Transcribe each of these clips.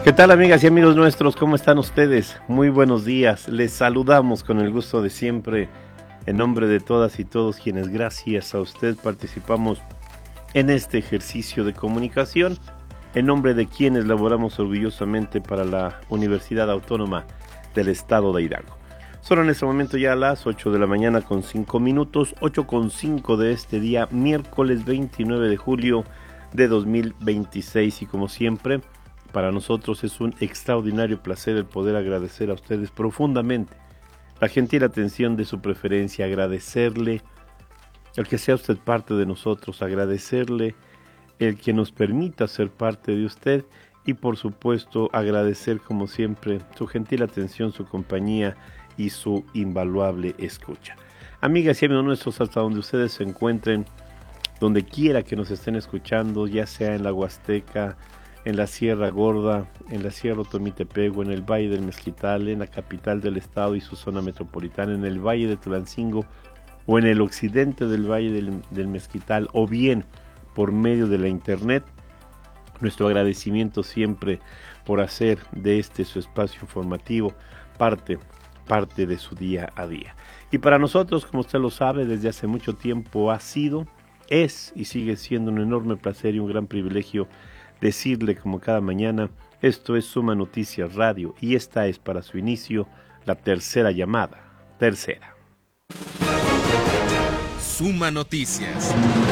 ¿Qué tal, amigas y amigos nuestros? ¿Cómo están ustedes? Muy buenos días. Les saludamos con el gusto de siempre en nombre de todas y todos quienes gracias a usted participamos en este ejercicio de comunicación, en nombre de quienes laboramos orgullosamente para la Universidad Autónoma del Estado de Hidalgo. Son en este momento ya las 8 de la mañana con 5 minutos, 8:05 de este día, miércoles 29 de julio de 2026, y como siempre, para nosotros es un extraordinario placer el poder agradecer a ustedes profundamente la gentil atención de su preferencia, agradecerle el que sea usted parte de nosotros, agradecerle el que nos permita ser parte de usted y por supuesto agradecer como siempre su gentil atención, su compañía y su invaluable escucha. Amigas y amigos nuestros, hasta donde ustedes se encuentren, donde quiera que nos estén escuchando, ya sea en la Huasteca, en la Sierra Gorda, en la Sierra Otomitepec, en el Valle del Mezquital, en la capital del estado y su zona metropolitana, en el Valle de Tulancingo o en el occidente del Valle del Mezquital, o bien por medio de la internet, nuestro agradecimiento siempre por hacer de este su espacio informativo parte de su día a día. Y para nosotros, como usted lo sabe, desde hace mucho tiempo ha sido, es y sigue siendo un enorme placer y un gran privilegio decirle como cada mañana, esto es Suma Noticias Radio y esta es para su inicio la tercera llamada, tercera. Suma Noticias.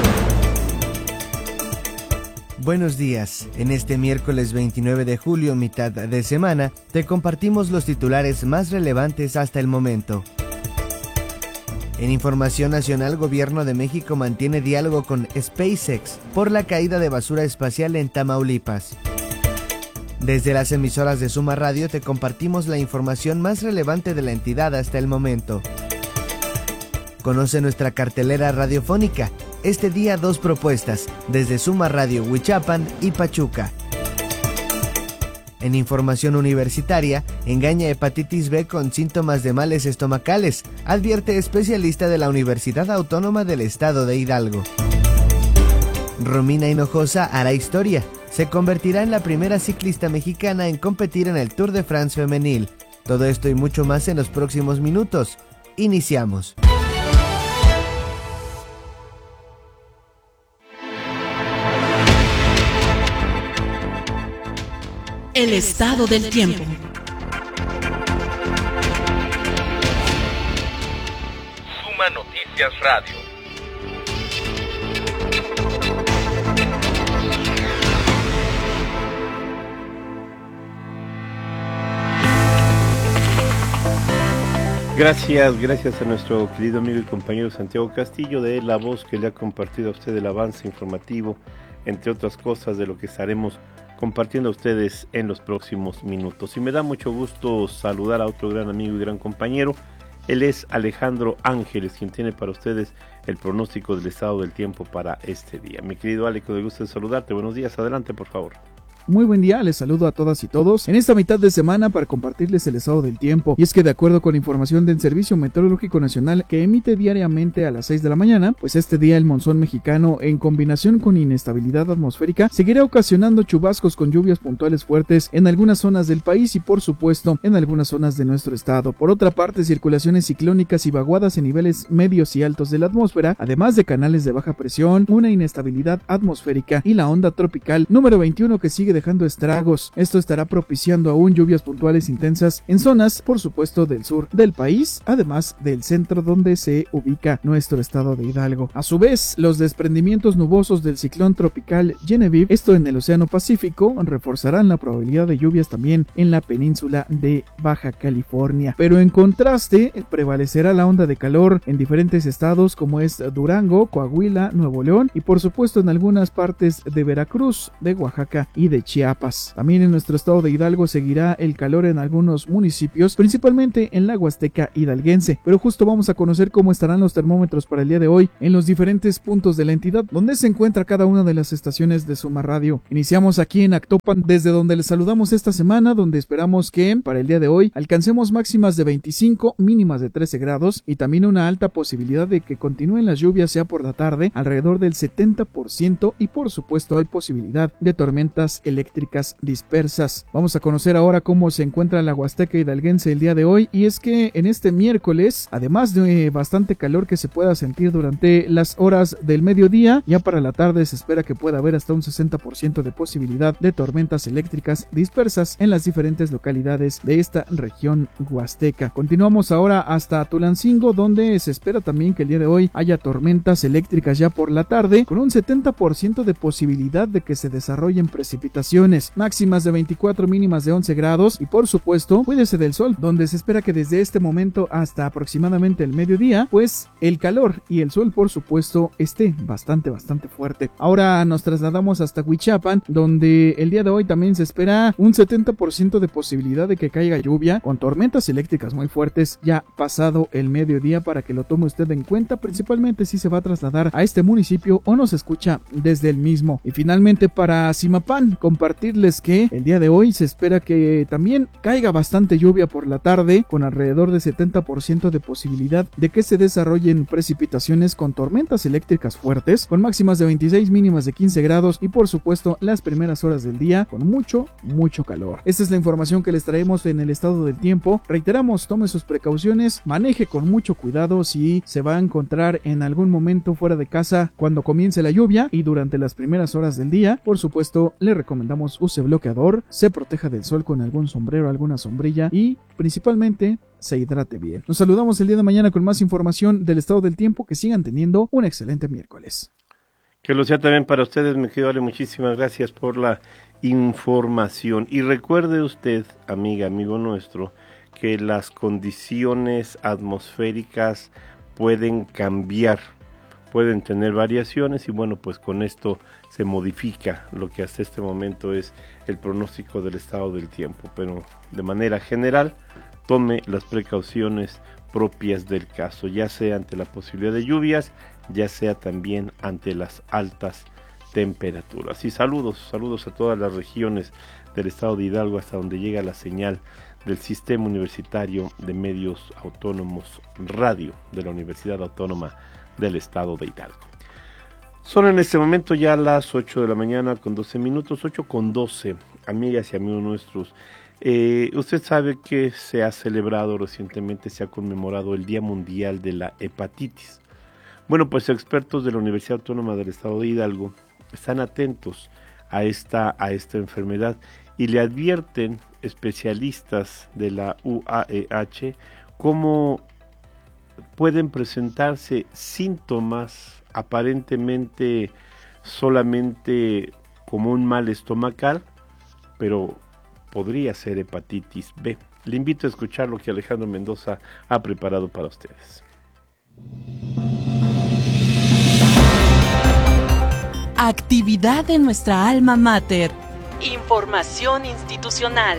Buenos días, en este miércoles 29 de julio, mitad de semana, te compartimos los titulares más relevantes hasta el momento. En información nacional, Gobierno de México mantiene diálogo con SpaceX por la caída de basura espacial en Tamaulipas. Desde las emisoras de Suma Radio te compartimos la información más relevante de la entidad hasta el momento. Conoce nuestra cartelera radiofónica. Este día 2 propuestas, desde Suma Radio Huichapan y Pachuca. En información universitaria, engaña hepatitis B con síntomas de males estomacales, advierte especialista de la Universidad Autónoma del Estado de Hidalgo. Romina Hinojosa hará historia, se convertirá en la primera ciclista mexicana en competir en el Tour de France femenil. Todo esto y mucho más en los próximos minutos. Iniciamos. El estado del tiempo. Suma Noticias Radio. Gracias a nuestro querido amigo y compañero Santiago Castillo de La Voz, que le ha compartido a usted el avance informativo, entre otras cosas de lo que estaremos compartiendo a ustedes en los próximos minutos. Y me da mucho gusto saludar a otro gran amigo y gran compañero. Él es Alejandro Ángeles, quien tiene para ustedes el pronóstico del estado del tiempo para este día. Mi querido Ale, con el gusto de saludarte. Buenos días, adelante por favor. Muy buen día, les saludo a todas y todos en esta mitad de semana para compartirles el estado del tiempo. Y es que de acuerdo con información del Servicio Meteorológico Nacional que emite diariamente a las 6 de la mañana, pues este día el monzón mexicano en combinación con inestabilidad atmosférica seguirá ocasionando chubascos con lluvias puntuales fuertes en algunas zonas del país y por supuesto en algunas zonas de nuestro estado. Por otra parte, circulaciones ciclónicas y vaguadas en niveles medios y altos de la atmósfera, además de canales de baja presión, una inestabilidad atmosférica y la onda tropical número 21 que sigue dejando estragos. Esto estará propiciando aún lluvias puntuales intensas en zonas, por supuesto, del sur del país, además del centro donde se ubica nuestro estado de Hidalgo. A su vez, los desprendimientos nubosos del ciclón tropical Genevieve, esto en el Océano Pacífico, reforzarán la probabilidad de lluvias también en la península de Baja California. Pero en contraste, prevalecerá la onda de calor en diferentes estados como es Durango, Coahuila, Nuevo León y por supuesto en algunas partes de Veracruz, de Oaxaca y de Chiapas. También en nuestro estado de Hidalgo seguirá el calor en algunos municipios, principalmente en la Huasteca hidalguense. Pero justo vamos a conocer cómo estarán los termómetros para el día de hoy en los diferentes puntos de la entidad donde se encuentra cada una de las estaciones de Suma Radio. Iniciamos aquí en Actopan, desde donde les saludamos esta semana, donde esperamos que para el día de hoy alcancemos máximas de 25, mínimas de 13 grados y también una alta posibilidad de que continúen las lluvias ya por la tarde, alrededor del 70%, y por supuesto hay posibilidad de tormentas eléctricas eléctricas dispersas. Vamos a conocer ahora cómo se encuentra la Huasteca hidalguense el día de hoy, y es que en este miércoles, además de bastante calor que se pueda sentir durante las horas del mediodía, ya para la tarde se espera que pueda haber hasta un 60% de posibilidad de tormentas eléctricas dispersas en las diferentes localidades de esta región huasteca. Continuamos ahora hasta Tulancingo, donde se espera también que el día de hoy haya tormentas eléctricas ya por la tarde, con un 70% de posibilidad de que se desarrollen precipitaciones, máximas de 24, mínimas de 11 grados, y por supuesto, cuídese del sol, donde se espera que desde este momento hasta aproximadamente el mediodía, pues el calor y el sol por supuesto esté bastante fuerte. Ahora nos trasladamos hasta Huichapan, donde el día de hoy también se espera un 70% de posibilidad de que caiga lluvia, con tormentas eléctricas muy fuertes ya pasado el mediodía, para que lo tome usted en cuenta, principalmente si se va a trasladar a este municipio o nos escucha desde el mismo. Y finalmente para Zimapán, compartirles que el día de hoy se espera que también caiga bastante lluvia por la tarde, con alrededor de 70% de posibilidad de que se desarrollen precipitaciones con tormentas eléctricas fuertes, con máximas de 26, mínimas de 15 grados, y por supuesto las primeras horas del día con mucho calor. Esta es la información que les traemos en el estado del tiempo. Reiteramos, tome sus precauciones, maneje con mucho cuidado si se va a encontrar en algún momento fuera de casa cuando comience la lluvia, y durante las primeras horas del día, por supuesto, le recomendamos use bloqueador, se proteja del sol con algún sombrero, alguna sombrilla, y principalmente se hidrate bien. Nos saludamos el día de mañana con más información del estado del tiempo. Que sigan teniendo un excelente miércoles. Que lo sea también para ustedes, mi querido Ale. Muchísimas gracias por la información. Y recuerde usted, amiga, amigo nuestro, que las condiciones atmosféricas pueden cambiar, pueden tener variaciones, y bueno, pues con esto se modifica lo que hasta este momento es el pronóstico del estado del tiempo. Pero de manera general, tome las precauciones propias del caso, ya sea ante la posibilidad de lluvias, ya sea también ante las altas temperaturas. Y saludos a todas las regiones del estado de Hidalgo, hasta donde llega la señal del Sistema Universitario de Medios Autónomos Radio de la Universidad Autónoma del estado de Hidalgo. Son en este momento ya las 8 de la mañana con 12 minutos, 8:12, amigas y amigos nuestros. Usted sabe que se ha celebrado recientemente, se ha conmemorado el Día Mundial de la Hepatitis. Bueno, pues expertos de la Universidad Autónoma del estado de Hidalgo están atentos a esta enfermedad, y le advierten especialistas de la UAEH cómo pueden presentarse síntomas aparentemente solamente como un mal estomacal, pero podría ser hepatitis B. Le invito a escuchar lo que Alejandro Mendoza ha preparado para ustedes. Actividad de nuestra alma mater. Información institucional.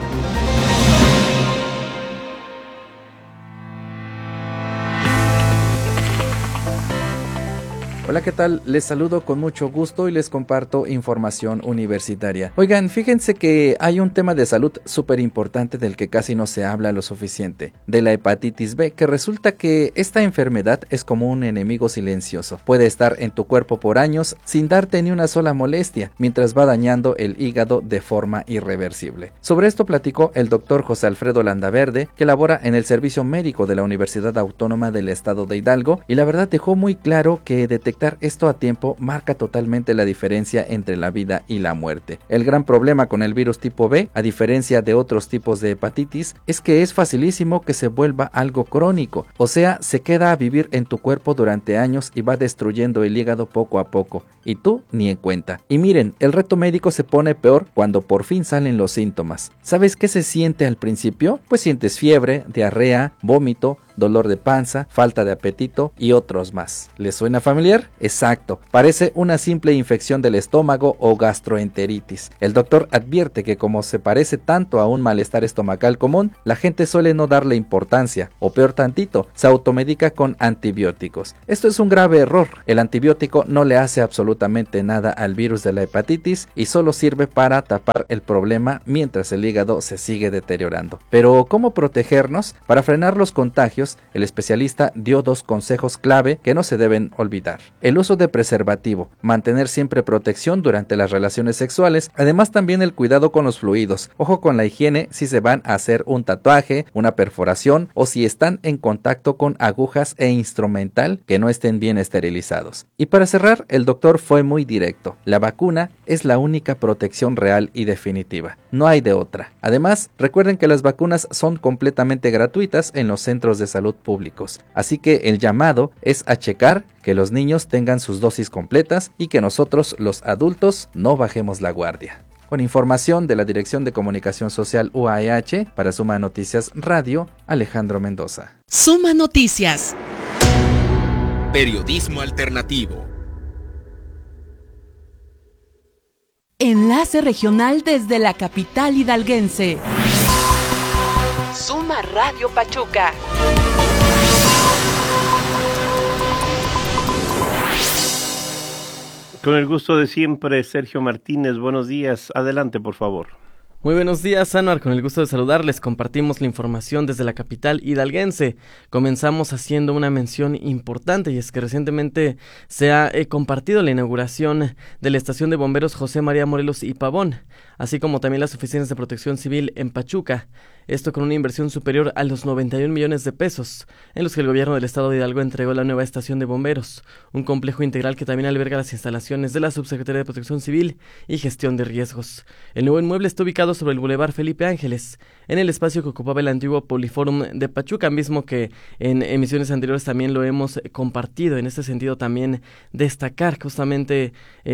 Hola, ¿qué tal? Les saludo con mucho gusto y les comparto información universitaria. Oigan, fíjense que hay un tema de salud súper importante del que casi no se habla lo suficiente, de la hepatitis B, que resulta que esta enfermedad es como un enemigo silencioso. Puede estar en tu cuerpo por años sin darte ni una sola molestia, mientras va dañando el hígado de forma irreversible. Sobre esto platicó el doctor José Alfredo Landaverde, que labora en el Servicio Médico de la Universidad Autónoma del Estado de Hidalgo, y la verdad dejó muy claro que detectar esto a tiempo marca totalmente la diferencia entre la vida y la muerte. El gran problema con el virus tipo B, a diferencia de otros tipos de hepatitis, es que es facilísimo que se vuelva algo crónico, o sea, se queda a vivir en tu cuerpo durante años y va destruyendo el hígado poco a poco, y tú ni en cuenta. Y miren, el reto médico se pone peor cuando por fin salen los síntomas. ¿Sabes qué se siente al principio? Pues sientes fiebre, diarrea, vómito, dolor de panza, falta de apetito y otros más. ¿Les suena familiar? Exacto, parece una simple infección del estómago o gastroenteritis. El doctor advierte que como se parece tanto a un malestar estomacal común, la gente suele no darle importancia, o peor tantito, se automedica con antibióticos. Esto es un grave error. El antibiótico no le hace absolutamente nada al virus de la hepatitis y solo sirve para tapar el problema mientras el hígado se sigue deteriorando. Pero ¿cómo protegernos? Para frenar los contagios ellos, el especialista dio 2 consejos clave que no se deben olvidar. El uso de preservativo, mantener siempre protección durante las relaciones sexuales, además también el cuidado con los fluidos. Ojo con la higiene si se van a hacer un tatuaje, una perforación o si están en contacto con agujas e instrumental que no estén bien esterilizados. Y para cerrar, el doctor fue muy directo. La vacuna es la única protección real y definitiva. No hay de otra. Además, recuerden que las vacunas son completamente gratuitas en los centros de salud públicos. Así que el llamado es a checar que los niños tengan sus dosis completas y que nosotros, los adultos, no bajemos la guardia. Con información de la Dirección de Comunicación Social UAEH, para Suma Noticias Radio, Alejandro Mendoza. Suma Noticias. Periodismo alternativo. Enlace regional desde la capital hidalguense. Suma Radio Pachuca. Con el gusto de siempre, Sergio Martínez, buenos días. Adelante, por favor. Muy buenos días, Anuar, con el gusto de saludarles. Compartimos la información desde la capital hidalguense. Comenzamos haciendo una mención importante y es que recientemente se ha compartido la inauguración de la estación de bomberos José María Morelos y Pavón, así como también las oficinas de protección civil en Pachuca. Esto con una inversión superior a los 91 millones de pesos, en los que el gobierno del estado de Hidalgo entregó la nueva estación de bomberos, un complejo integral que también alberga las instalaciones de la Subsecretaría de Protección Civil y Gestión de Riesgos. El nuevo inmueble está ubicado sobre el Boulevard Felipe Ángeles, en el espacio que ocupaba el antiguo Poliforum de Pachuca, mismo que en emisiones anteriores también lo hemos compartido. En este sentido también destacar justamente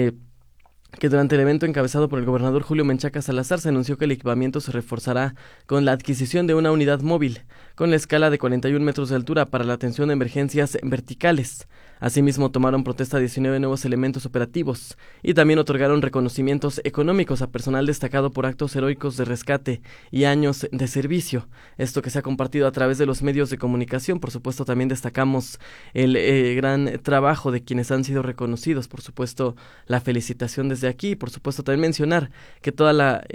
que durante el evento encabezado por el gobernador Julio Menchaca Salazar se anunció que el equipamiento se reforzará con la adquisición de una unidad móvil con la escala de 41 metros de altura para la atención de emergencias verticales. Asimismo, tomaron protesta 19 nuevos elementos operativos y también otorgaron reconocimientos económicos a personal destacado por actos heroicos de rescate y años de servicio. Esto que se ha compartido a través de los medios de comunicación. Por supuesto, también destacamos el gran trabajo de quienes han sido reconocidos. Por supuesto, la felicitación desde aquí. Y por supuesto, también mencionar que toda la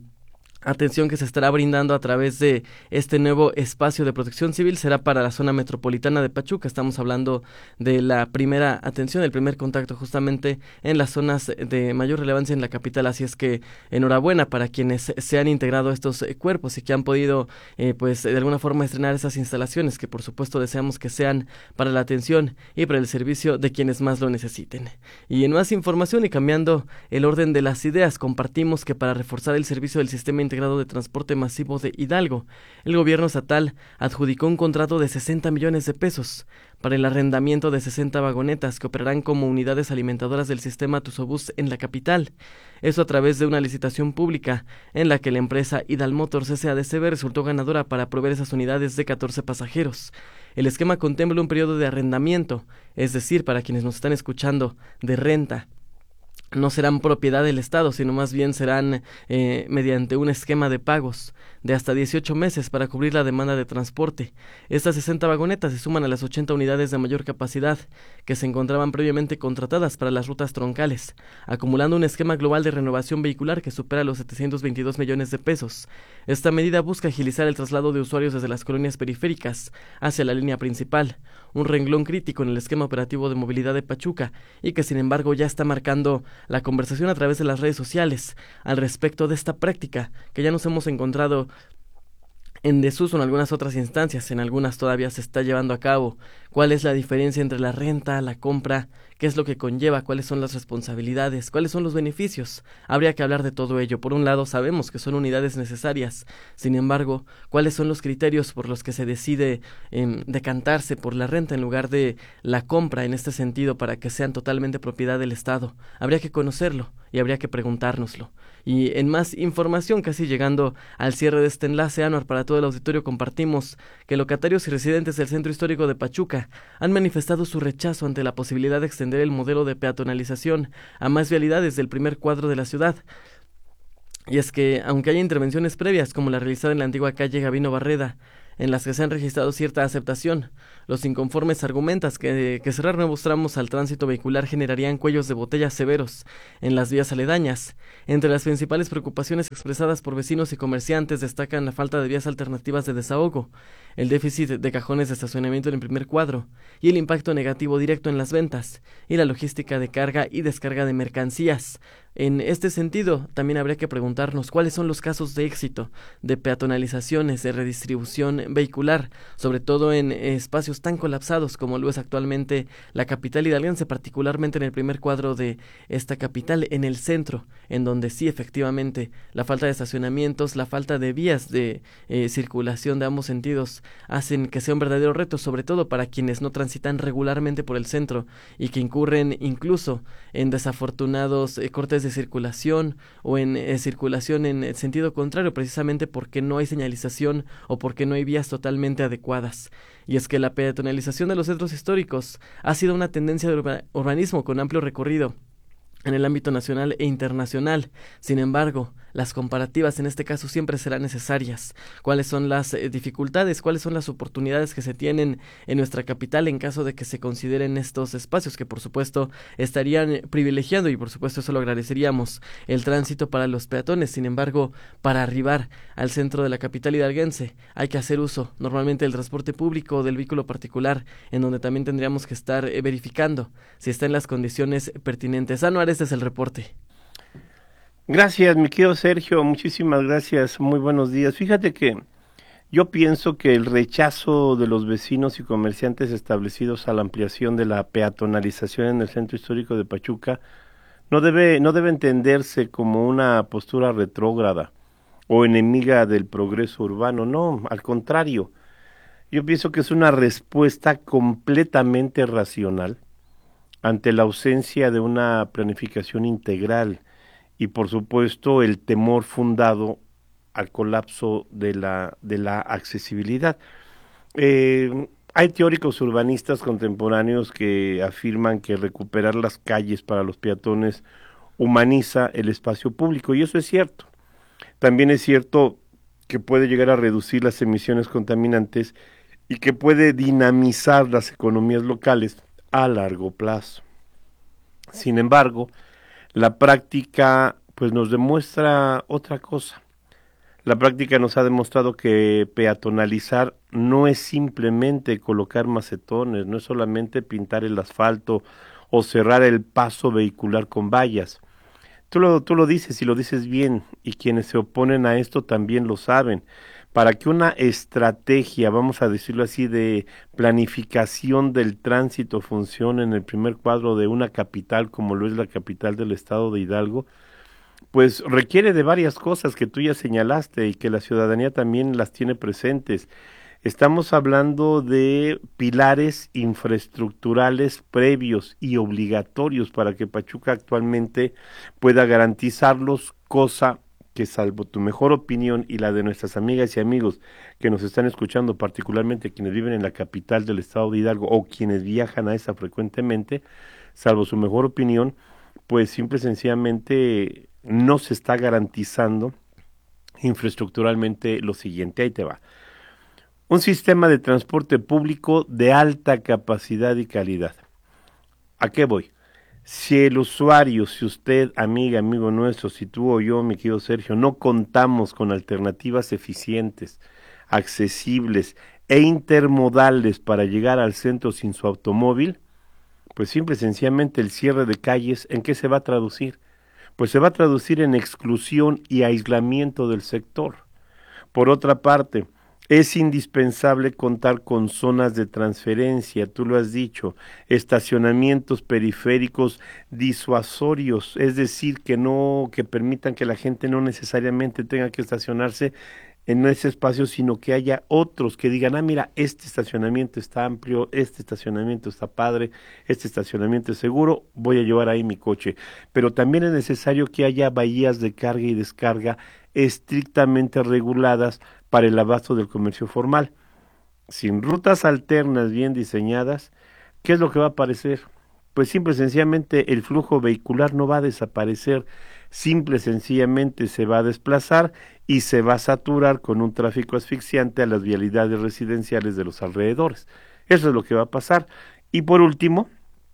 atención que se estará brindando a través de este nuevo espacio de protección civil será para la zona metropolitana de Pachuca. Estamos hablando de la primera atención, el primer contacto justamente en las zonas de mayor relevancia en la capital, así es que enhorabuena para quienes se han integrado a estos cuerpos y que han podido pues de alguna forma estrenar esas instalaciones que por supuesto deseamos que sean para la atención y para el servicio de quienes más lo necesiten. Y en más información y cambiando el orden de las ideas, compartimos que para reforzar el servicio del sistema integrado de transporte masivo de Hidalgo, el gobierno estatal adjudicó un contrato de 60 millones de pesos para el arrendamiento de 60 vagonetas que operarán como unidades alimentadoras del sistema Tusobús en la capital. Eso a través de una licitación pública en la que la empresa Hidalmotors S.A.D.C.B. resultó ganadora para proveer esas unidades de 14 pasajeros. El esquema contempla un periodo de arrendamiento, es decir, para quienes nos están escuchando, de renta. No serán propiedad del Estado, sino más bien serán mediante un esquema de pagos de hasta 18 meses para cubrir la demanda de transporte. Estas 60 vagonetas se suman a las 80 unidades de mayor capacidad que se encontraban previamente contratadas para las rutas troncales, acumulando un esquema global de renovación vehicular que supera los 722 millones de pesos. Esta medida busca agilizar el traslado de usuarios desde las colonias periféricas hacia la línea principal, un renglón crítico en el esquema operativo de movilidad de Pachuca y que sin embargo ya está marcando la conversación a través de las redes sociales al respecto de esta práctica que ya nos hemos encontrado en desuso en algunas otras instancias, en algunas todavía se está llevando a cabo. ¿Cuál es la diferencia entre la renta, la compra? ¿Qué es lo que conlleva? ¿Cuáles son las responsabilidades? ¿Cuáles son los beneficios? Habría que hablar de todo ello. Por un lado, sabemos que son unidades necesarias. Sin embargo, ¿cuáles son los criterios por los que se decide decantarse por la renta en lugar de la compra en este sentido para que sean totalmente propiedad del Estado? Habría que conocerlo y habría que preguntárnoslo. Y en más información, casi llegando al cierre de este enlace, Anuar, para todo el auditorio, compartimos que locatarios y residentes del centro histórico de Pachuca han manifestado su rechazo ante la posibilidad de extender el modelo de peatonalización a más vialidades del primer cuadro de la ciudad. Y es que, aunque haya intervenciones previas, como la realizada en la antigua calle Gabino Barreda, en las que se han registrado cierta aceptación. Los inconformes argumentan que cerrar nuevos tramos al tránsito vehicular generarían cuellos de botella severos en las vías aledañas. Entre las principales preocupaciones expresadas por vecinos y comerciantes destacan la falta de vías alternativas de desahogo, el déficit de cajones de estacionamiento en el primer cuadro y el impacto negativo directo en las ventas y la logística de carga y descarga de mercancías. En este sentido, también habría que preguntarnos cuáles son los casos de éxito de peatonalizaciones, de redistribución vehicular, sobre todo en espacios tan colapsados como lo es actualmente la capital hidalguense, particularmente en el primer cuadro de esta capital, en el centro, en donde sí, efectivamente, la falta de estacionamientos, la falta de vías de circulación de ambos sentidos hacen que sea un verdadero reto, sobre todo para quienes no transitan regularmente por el centro y que incurren incluso en desafortunados cortes de circulación o en circulación en el sentido contrario, precisamente porque no hay señalización o porque no hay vías totalmente adecuadas. Y es que la peatonalización de los centros históricos ha sido una tendencia de urbanismo con amplio recorrido en el ámbito nacional e internacional. Sin embargo, las comparativas en este caso siempre serán necesarias. ¿Cuáles son las dificultades? ¿Cuáles son las oportunidades que se tienen en nuestra capital en caso de que se consideren estos espacios que por supuesto estarían privilegiando, y por supuesto eso lo agradeceríamos, el tránsito para los peatones? Sin embargo, para arribar al centro de la capital hidalguense hay que hacer uso normalmente del transporte público o del vehículo particular, en donde también tendríamos que estar verificando si está en las condiciones pertinentes. Anuar, este es el reporte. Gracias, mi querido Sergio, muchísimas gracias, muy buenos días. Fíjate que yo pienso que el rechazo de los vecinos y comerciantes establecidos a la ampliación de la peatonalización en el centro histórico de Pachuca no debe entenderse como una postura retrógrada o enemiga del progreso urbano, no, al contrario. Yo pienso que es una respuesta completamente racional ante la ausencia de una planificación integral y por supuesto el temor fundado al colapso de la accesibilidad. Hay teóricos urbanistas contemporáneos que afirman que recuperar las calles para los peatones humaniza el espacio público, y eso es cierto. También es cierto que puede llegar a reducir las emisiones contaminantes y que puede dinamizar las economías locales a largo plazo. Sin embargo, la práctica pues nos demuestra otra cosa. La práctica nos ha demostrado que peatonalizar no es simplemente colocar macetones, no es solamente pintar el asfalto o cerrar el paso vehicular con vallas. Tú lo dices y lo dices bien, y quienes se oponen a esto también lo saben. Para que una estrategia, vamos a decirlo así, de planificación del tránsito funcione en el primer cuadro de una capital como lo es la capital del estado de Hidalgo, pues requiere de varias cosas que tú ya señalaste y que la ciudadanía también las tiene presentes. Estamos hablando de pilares infraestructurales previos y obligatorios para que Pachuca actualmente pueda garantizarlos, cosa que, salvo tu mejor opinión y la de nuestras amigas y amigos que nos están escuchando, particularmente quienes viven en la capital del estado de Hidalgo o quienes viajan a esa frecuentemente, salvo su mejor opinión, pues simple y sencillamente no se está garantizando infraestructuralmente lo siguiente. Ahí te va. Un sistema de transporte público de alta capacidad y calidad. ¿A qué voy? Si el usuario, si usted, amiga, amigo nuestro, si tú o yo, mi querido Sergio, no contamos con alternativas eficientes, accesibles e intermodales para llegar al centro sin su automóvil, pues simple y sencillamente el cierre de calles, ¿en qué se va a traducir? Pues se va a traducir en exclusión y aislamiento del sector. Por otra parte, es indispensable contar con zonas de transferencia, tú lo has dicho, estacionamientos periféricos disuasorios, es decir, que permitan que la gente no necesariamente tenga que estacionarse en ese espacio, sino que haya otros que digan, mira, este estacionamiento está amplio, este estacionamiento está padre, este estacionamiento es seguro, voy a llevar ahí mi coche. Pero también es necesario que haya bahías de carga y descarga estrictamente reguladas para el abasto del comercio formal. Sin rutas alternas bien diseñadas, ¿qué es lo que va a aparecer? pues simple y sencillamente el flujo vehicular no va a desaparecer, simple y sencillamente se va a desplazar y se va a saturar con un tráfico asfixiante a las vialidades residenciales de los alrededores. Eso es lo que va a pasar. Y por último,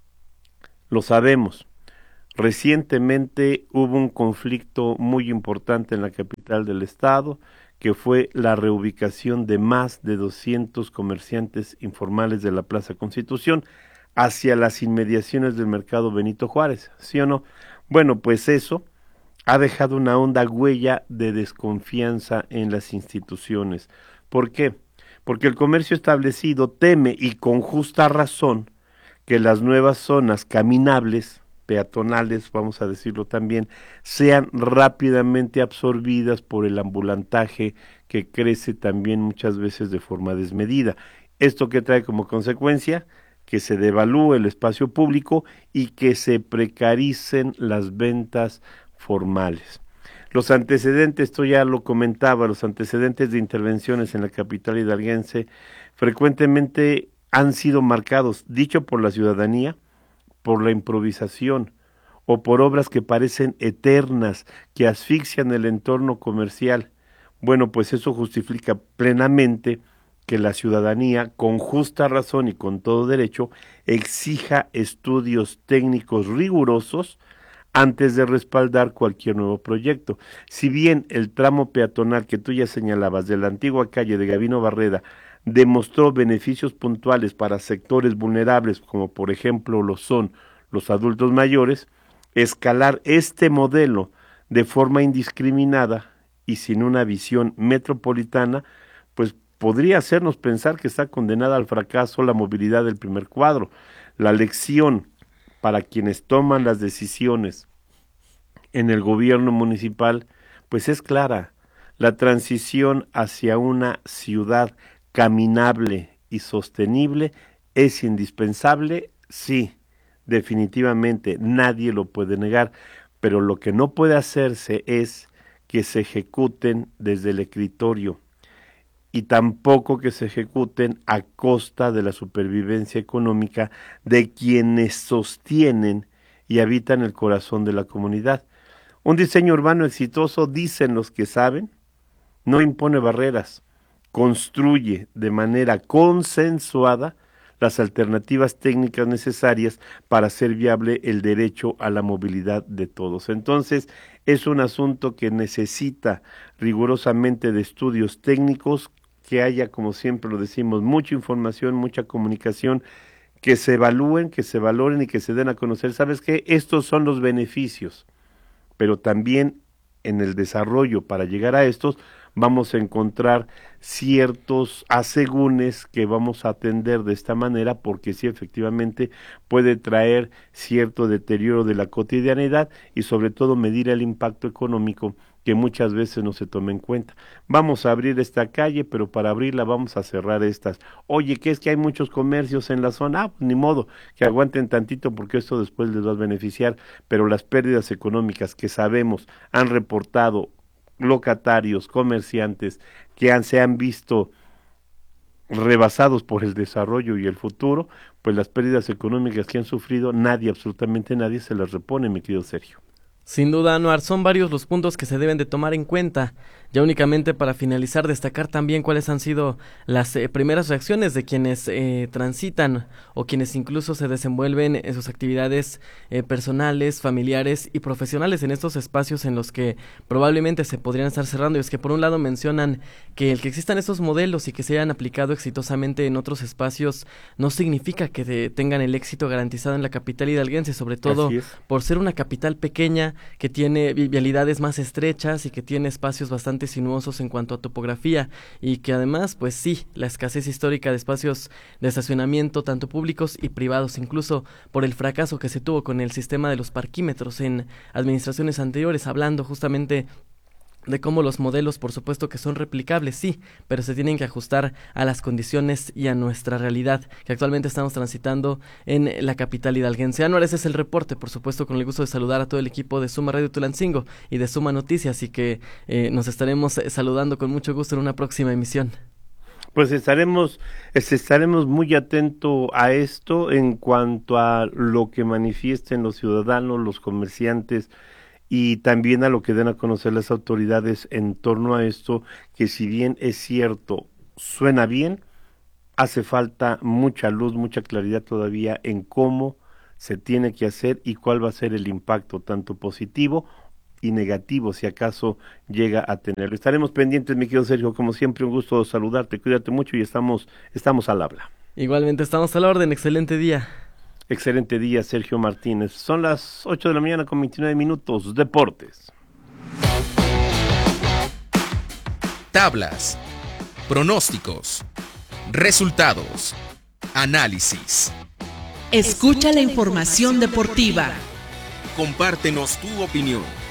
lo sabemos, recientemente hubo un conflicto muy importante en la capital del estado, que fue la reubicación de más de 200 comerciantes informales de la Plaza Constitución hacia las inmediaciones del mercado Benito Juárez, ¿sí o no? Bueno, pues eso ha dejado una honda huella de desconfianza en las instituciones. ¿Por qué? Porque el comercio establecido teme, y con justa razón, que las nuevas zonas caminables, peatonales, vamos a decirlo también, sean rápidamente absorbidas por el ambulantaje que crece también muchas veces de forma desmedida. ¿Esto qué trae como consecuencia? Que se devalúe el espacio público y que se precaricen las ventas formales. Los antecedentes, esto ya lo comentaba, los antecedentes de intervenciones en la capital hidalguense frecuentemente han sido marcados, dicho por la ciudadanía, por la improvisación o por obras que parecen eternas, que asfixian el entorno comercial. Bueno, pues eso justifica plenamente que la ciudadanía, con justa razón y con todo derecho, exija estudios técnicos rigurosos antes de respaldar cualquier nuevo proyecto. Si bien el tramo peatonal que tú ya señalabas de la antigua calle de Gabino Barreda demostró beneficios puntuales para sectores vulnerables, como por ejemplo lo son los adultos mayores, escalar este modelo de forma indiscriminada y sin una visión metropolitana, pues podría hacernos pensar que está condenada al fracaso la movilidad del primer cuadro. La lección para quienes toman las decisiones en el gobierno municipal, pues es clara. La transición hacia una ciudad caminable y sostenible es indispensable, sí, definitivamente, nadie lo puede negar, pero lo que no puede hacerse es que se ejecuten desde el escritorio y tampoco que se ejecuten a costa de la supervivencia económica de quienes sostienen y habitan el corazón de la comunidad. Un diseño urbano exitoso, dicen los que saben, no impone barreras, construye de manera consensuada las alternativas técnicas necesarias para hacer viable el derecho a la movilidad de todos. Entonces, es un asunto que necesita rigurosamente de estudios técnicos, que haya, como siempre lo decimos, mucha información, mucha comunicación, que se evalúen, que se valoren y que se den a conocer. ¿Sabes qué? Estos son los beneficios, pero también en el desarrollo para llegar a estos vamos a encontrar ciertos asegúnes que vamos a atender de esta manera, porque sí, efectivamente puede traer cierto deterioro de la cotidianidad y sobre todo medir el impacto económico que muchas veces no se toma en cuenta. Vamos a abrir esta calle, pero para abrirla vamos a cerrar estas. Oye, ¿qué es que hay muchos comercios en la zona? Pues ni modo, que aguanten tantito porque esto después les va a beneficiar, pero las pérdidas económicas que sabemos han reportado locatarios, comerciantes que se han visto rebasados por el desarrollo y el futuro, pues las pérdidas económicas que han sufrido, nadie, absolutamente nadie se las repone, mi querido Sergio. Sin duda, Anuar, son varios los puntos que se deben de tomar en cuenta. Ya únicamente para finalizar, destacar también cuáles han sido las primeras reacciones de quienes transitan o quienes incluso se desenvuelven en sus actividades personales, familiares y profesionales en estos espacios en los que probablemente se podrían estar cerrando. Y es que por un lado mencionan que el que existan estos modelos y que se hayan aplicado exitosamente en otros espacios no significa que tengan el éxito garantizado en la capital hidalguense, sobre todo por ser una capital pequeña que tiene vialidades más estrechas y que tiene espacios bastante sinuosos en cuanto a topografía, y que además, pues sí, la escasez histórica de espacios de estacionamiento, tanto públicos y privados, incluso por el fracaso que se tuvo con el sistema de los parquímetros en administraciones anteriores, hablando justamente de cómo los modelos, por supuesto que son replicables, sí, pero se tienen que ajustar a las condiciones y a nuestra realidad que actualmente estamos transitando en la capital hidalguense. Anuar, ese es el reporte, por supuesto, con el gusto de saludar a todo el equipo de Suma Radio Tulancingo y de Suma Noticias, y que nos estaremos saludando con mucho gusto en una próxima emisión. Pues estaremos muy atentos a esto en cuanto a lo que manifiesten los ciudadanos, los comerciantes y también a lo que den a conocer las autoridades en torno a esto, que si bien es cierto, suena bien, hace falta mucha luz, mucha claridad todavía en cómo se tiene que hacer y cuál va a ser el impacto, tanto positivo y negativo, si acaso llega a tenerlo. Estaremos pendientes, mi querido Sergio, como siempre, un gusto saludarte, cuídate mucho y estamos al habla. Igualmente estamos a la orden, excelente día. Excelente día, Sergio Martínez. Son las 8 de la mañana con 29 minutos, Deportes. Tablas, pronósticos, resultados, análisis. Escucha la información deportiva. Compártenos tu opinión.